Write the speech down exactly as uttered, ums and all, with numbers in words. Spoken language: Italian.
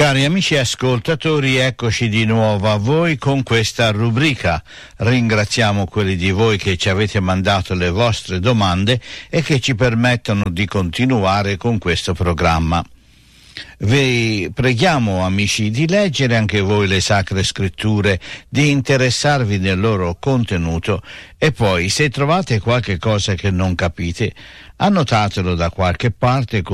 Cari amici ascoltatori, eccoci di nuovo a voi con questa rubrica. Ringraziamo quelli di voi che ci avete mandato le vostre domande e che ci permettono di continuare con questo programma. Vi preghiamo, amici, di leggere anche voi le Sacre Scritture, di interessarvi nel loro contenuto e poi, se trovate qualche cosa che non capite, annotatelo da qualche parte con